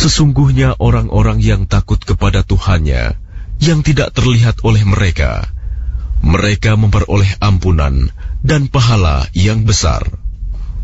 Sesungguhnya orang-orang yang takut kepada Tuhannya, yang tidak terlihat oleh mereka, mereka memperoleh ampunan dan pahala yang besar.